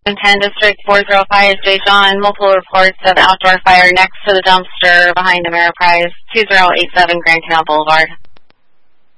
10 District 405, J. John, multiple reports of outdoor fire next to the dumpster behind Ameriprise, 2087 Grand Canal Boulevard.